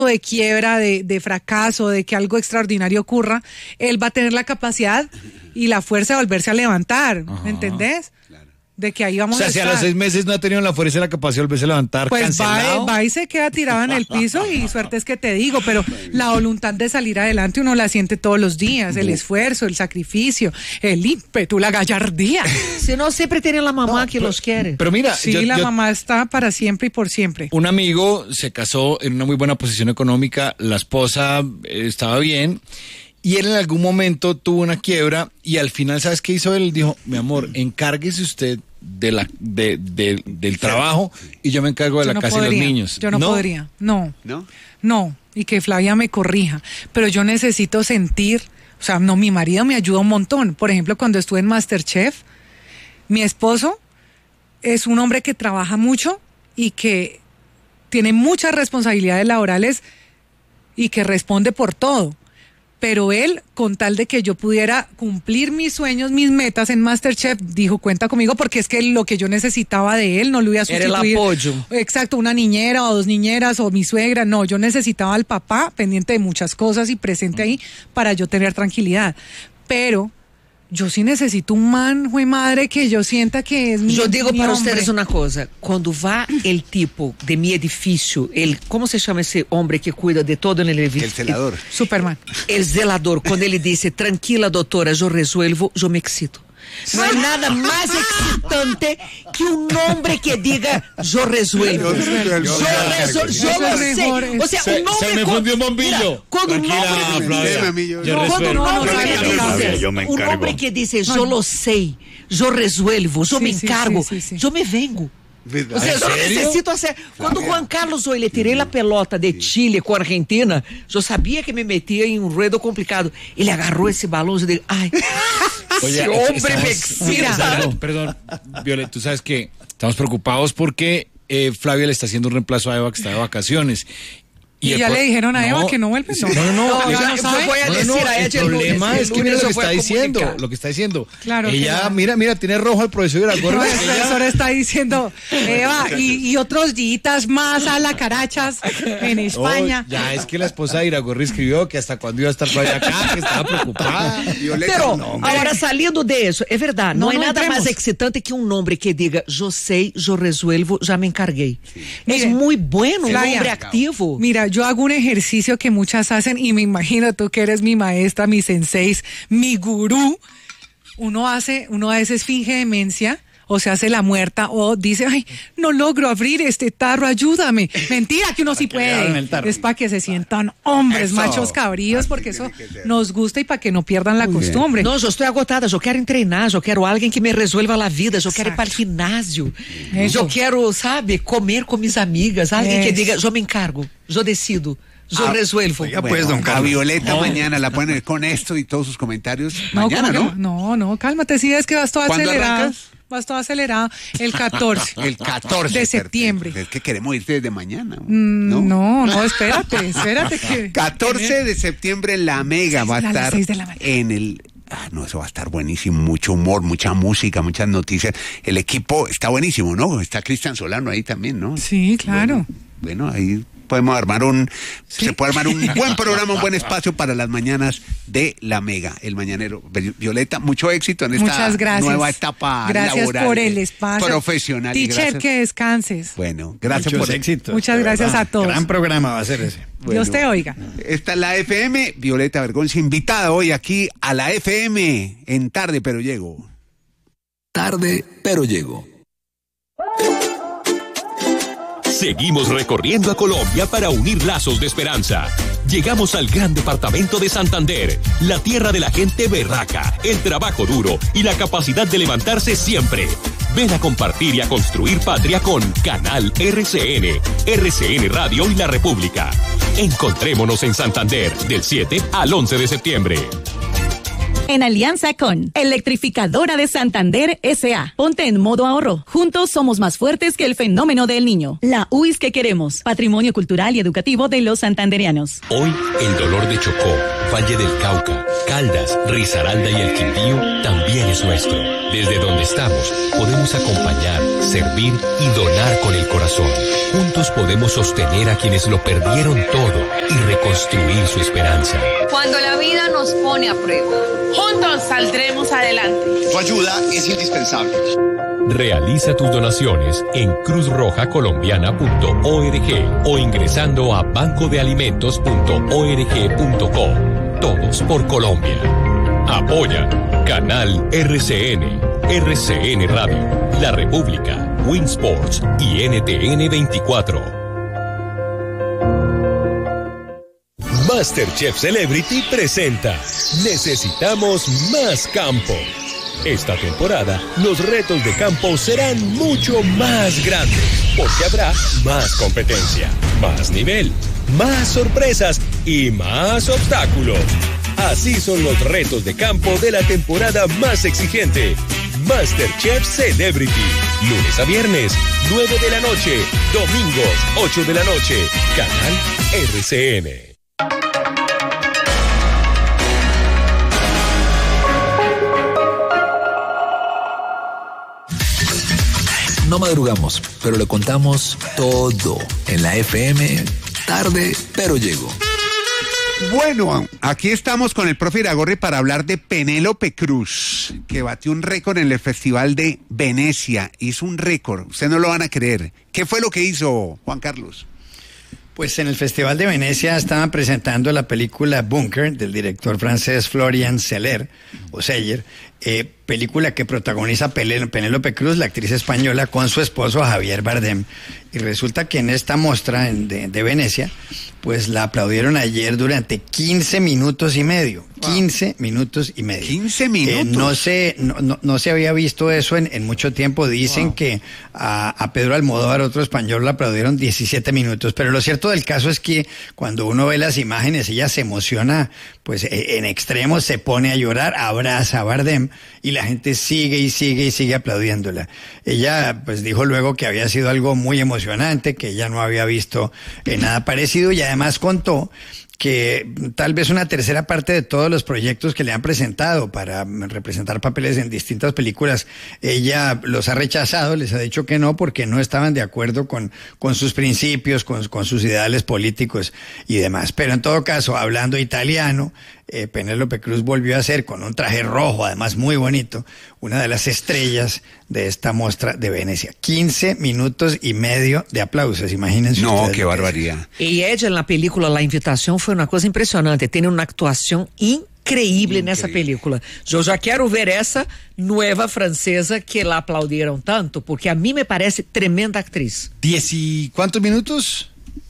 de quiebra, de fracaso, de que algo extraordinario ocurra, él va a tener la capacidad y la fuerza de volverse a levantar, ¿me entendés? Claro. De que ahí vamos a estar. O sea, si a los 6 meses no ha tenido la fuerza y la capacidad de volverse a levantar, pues cancelado. va y se queda tirado en el piso y suerte es que te digo, pero la voluntad de salir adelante uno la siente todos los días, el esfuerzo, el sacrificio, el ímpetu, la gallardía. Si no, siempre tienen la mamá que los quiere. Pero mira, sí, la mamá está para siempre y por siempre. Un amigo se casó en una muy buena posición económica, la esposa estaba bien, y él en algún momento tuvo una quiebra, y al final, ¿sabes qué hizo él? Dijo, mi amor, encárguese usted del trabajo y yo me encargo de la casa y los niños. Yo no podría, no, y que Flavia me corrija, pero yo necesito sentir, o sea, no, mi marido me ayuda un montón. Por ejemplo, cuando estuve en MasterChef, mi esposo es un hombre que trabaja mucho y que tiene muchas responsabilidades laborales y que responde por todo. Pero él, con tal de que yo pudiera cumplir mis sueños, mis metas en MasterChef, dijo, cuenta conmigo, porque es que lo que yo necesitaba de él no lo iba a sustituir. Era el apoyo. Exacto, una niñera o 2 niñeras o mi suegra. No, yo necesitaba al papá pendiente de muchas cosas y presente ahí para yo tener tranquilidad. Pero yo sí necesito un man, jue madre, que yo sienta que es mi Yo digo mi para hombre. ustedes una cosa, cuando va el tipo de mi edificio, ¿cómo se llama ese hombre que cuida de todo en el edificio? El celador. Superman. El zelador, cuando ele dice, tranquila doctora, yo resuelvo, yo me excito. No hay nada más excitante que un hombre que diga, yo resuelvo. Yo lo sé. O sea, un hombre se me fundió un bombillo. Mira, cuando un hombre que dice, yo lo sé, yo resuelvo, yo me encargo, yo me vengo. O sea, yo necesito hacer. Cuando Juan Carlos hoy le tiré la pelota de Chile con Argentina, yo sabía que me metía en un ruedo complicado. Él agarró ese balón y dijo, ay, oye, ese hombre me excita. Perdón, Violet, tú sabes que estamos preocupados porque Flavia le está haciendo un reemplazo a Eva que está de vacaciones. Y ya le dijeron a Eva que no vuelve. No, yo no voy a decir a ella. El problema es que mira lo que está diciendo. Claro. Ella, mira, tiene rojo el profesor Iragorri. El profesor está diciendo, Eva, y otros días más a la carachas en España. Ya es que la esposa de Iragorri escribió que hasta cuando iba a estar Flavia acá, que estaba preocupada. Pero, ahora saliendo de eso, es verdad, no hay nada más excitante que un hombre que diga, yo sé, yo resuelvo, ya me encargué. Es muy bueno, un hombre activo. Mira, yo hago un ejercicio que muchas hacen y me imagino tú que eres mi maestra, mi sensei, mi gurú. Uno a veces finge demencia o se hace la muerta o dice, ay, no logro abrir este tarro, ayúdame. Mentira que uno sí puede. Es para que se sientan hombres, machos cabríos, porque eso nos gusta y para que no pierdan la costumbre. No, yo estoy agotada, yo quiero entrenar, yo quiero alguien que me resuelva la vida, yo quiero ir para el gimnasio. Yo quiero, sabe, comer con mis amigas, alguien que diga, yo me encargo, yo decido. Yo resuelvo. Oiga, pues, don Carlos. A Violeta mañana la pueden ver con esto y todos sus comentarios. Mañana, ¿no? No, cálmate, sí, es que vas todo acelerado. ¿Arrancas? Vas todo acelerado. El 14. El 14 de septiembre. Es que queremos ir desde mañana. No, espérate que. 14 de septiembre en La Mega va a estar en el... no, eso va a estar buenísimo, mucho humor, mucha música, muchas noticias. El equipo está buenísimo, ¿no? Está Cristian Solano ahí también, ¿no? Sí, claro. Bueno, ahí podemos armar se puede armar un buen programa, un buen espacio para las mañanas de La Mega, el mañanero. Violeta, mucho éxito en esta nueva etapa laboral. Gracias por el espacio profesional. Teacher, que descanses. Bueno, gracias por éxito. Muchas gracias a todos. Gran programa va a ser ese. Bueno, Dios te oiga. Esta es la FM, Violeta Bergonzi, invitada hoy aquí a la FM en Tarde Pero Llego. Tarde Pero Llego. Seguimos recorriendo a Colombia para unir lazos de esperanza. Llegamos al gran departamento de Santander, la tierra de la gente berraca, el trabajo duro y la capacidad de levantarse siempre. Ven a compartir y a construir patria con Canal RCN Radio y La República. Encontrémonos en Santander del 7 al 11 de septiembre. En alianza con Electrificadora de Santander S.A. Ponte en modo ahorro. Juntos somos más fuertes que el fenómeno del niño. La UIS que queremos. Patrimonio cultural y educativo de los santandereanos. Hoy, el dolor de Chocó, Valle del Cauca, Caldas, Risaralda y el Quindío también es nuestro. Desde donde estamos, podemos acompañar, servir y donar con el corazón. Juntos podemos sostener a quienes lo perdieron todo y reconstruir su esperanza. Cuando la vida nos pone a prueba, juntos saldremos adelante. Tu ayuda es indispensable. Realiza tus donaciones en cruzrojacolombiana.org o ingresando a bancodealimentos.org.co. Todos por Colombia. Apoya Canal RCN, RCN Radio, La República, Winsports y NTN 24. MasterChef Celebrity presenta Necesitamos más campo. Esta temporada, los retos de campo serán mucho más grandes, porque habrá más competencia, más nivel, más sorpresas y más obstáculos. Así son los retos de campo de la temporada más exigente. MasterChef Celebrity. Lunes a viernes, 9 de la noche. Domingos, 8 de la noche. Canal RCN. No madrugamos, pero le contamos todo en la FM. Tarde, pero llegó. Bueno, aquí estamos con el profe Iragorri para hablar de Penélope Cruz, que batió un récord en el Festival de Venecia. Hizo un récord, ustedes no lo van a creer. ¿Qué fue lo que hizo, Juan Carlos? Pues en el Festival de Venecia estaban presentando la película Bunker del director francés Florian Zeller, película que protagoniza Penélope Cruz, la actriz española, con su esposo Javier Bardem. Y resulta que en esta muestra de Venecia, pues la aplaudieron ayer durante 15 minutos y medio. 15 minutos y medio. 15 minutos. No se había visto eso en mucho tiempo. Dicen que a Pedro Almodóvar, otro español, la aplaudieron 17 minutos. Pero lo cierto del caso es que cuando uno ve las imágenes, ella se emociona, pues en extremo, se pone a llorar, abraza a Bardem y la gente sigue y sigue y sigue aplaudiéndola. Ella pues dijo luego que había sido algo muy emocionante, que ella no había visto nada parecido, y además contó que tal vez una tercera parte de todos los proyectos que le han presentado para representar papeles en distintas películas, ella los ha rechazado, les ha dicho que no, porque no estaban de acuerdo con sus principios, con sus ideales políticos y demás. Pero en todo caso, hablando italiano, Penélope Cruz volvió a ser, con un traje rojo, además muy bonito, una de las estrellas de esta muestra de Venecia. 15 minutos y medio de aplausos, imagínense. No, qué barbaridad. Y ella en la película La Invitación fue una cosa impresionante, tiene una actuación increíble en esa película. Yo ya quiero ver esa nueva francesa que la aplaudieron tanto, porque a mí me parece tremenda actriz. ¿10 y cuántos minutos?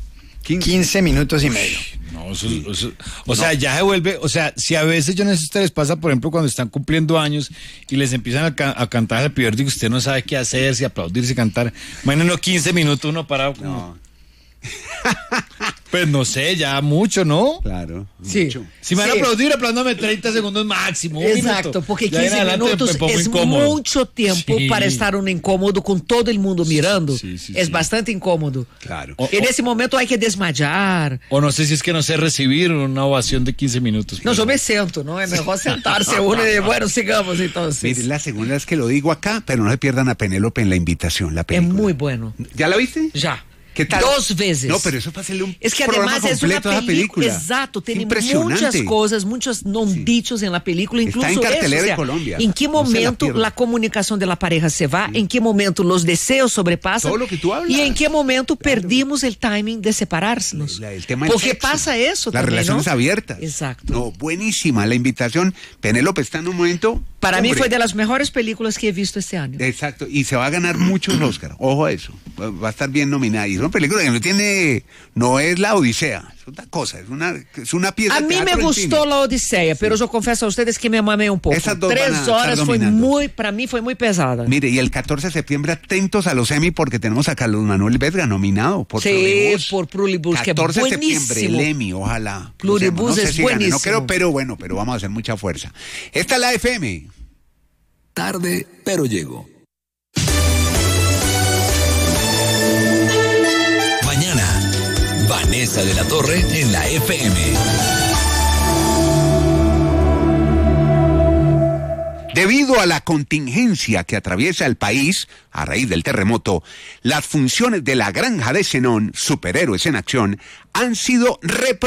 15 minutos y medio. No, sea, ya se vuelve, si a veces yo no sé si a ustedes les pasa, por ejemplo, cuando están cumpliendo años y les empiezan a cantar el primer día, usted no sabe qué hacer, si aplaudir, si cantar. Imagínense 15 minutos uno parado. No. Pues no sé, ya mucho, ¿no? Claro. Sí. Mucho. Si me van a aplaudir, aplándame 30 segundos máximo. Exacto, porque 15 minutos es mucho tiempo para estar un incómodo con todo el mundo mirando. Sí, es bastante incómodo. Claro. En ese momento hay que desmayar. O no sé si es que no sé recibir una ovación de 15 minutos. No, yo me siento, ¿no? Es mejor sentarse uno y bueno, sigamos entonces. Mire, la segunda vez que lo digo acá, pero no se pierdan a Penélope en La Invitación, la película. Es muy bueno. ¿Ya la viste? Ya. ¿Qué tal? 2 veces. No, pero eso para hacerle un es que programa además es una película. Exacto, tiene muchas cosas, muchos dichos en la película, incluso está en cartelera eso, de Colombia. En qué momento la comunicación de la pareja se va, en qué momento los deseos sobrepasan. Todo lo que tú hablas. Y en qué momento perdimos el timing de separarnos. El tema porque sexo, pasa eso las también, relaciones ¿no? abiertas. Exacto. No, buenísima La Invitación. Penélope está en un momento. Para mí fue de las mejores películas que he visto este año. Exacto, y se va a ganar muchos Oscar. Ojo a eso. Va a estar bien nominada. Y es una película que no es la Odisea. Es otra cosa, es una pieza de teatro. A mí me gustó La Odisea, pero yo confieso a ustedes que me mamé un poco. 3 horas para mí fue muy pesada. Mire, y el 14 de septiembre atentos a los Emmy porque tenemos a Carlos Manuel Vesga nominado por Pluribus. Por Pluribus, que es buenísimo. 14 de septiembre, el Emmy, ojalá. Pluribus es buenísimo. No creo, pero vamos a hacer mucha fuerza. Esta es la FM. Tarde, pero llego. Mañana, Vanessa de la Torre en la FM. Debido a la contingencia que atraviesa el país a raíz del terremoto, las funciones de la Granja de Zenón, Superhéroes en Acción, han sido